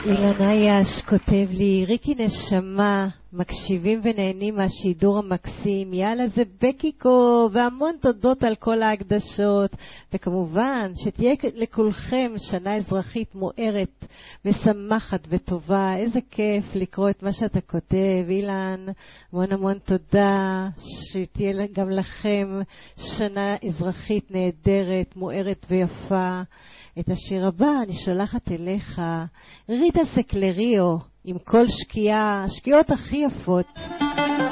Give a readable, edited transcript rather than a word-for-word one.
אילן אייש כותב לי, ריקי נשמה, מקשיבים ונהנים מהשידור המקסים, יאללה זה בקיקו, והמון תודות על כל ההקדשות, וכמובן שתהיה לכולכם שנה אזרחית מוארת, משמחת וטובה. איזה כיף לקרוא את מה שאתה כותב, אילן, המון המון תודה, שתהיה גם לכם שנה אזרחית נהדרת, מוארת ויפה. את השיר הבא אני שולחת אליך, ריטה סקלריו, עם כל שקיעה, השקיעות הכי יפות.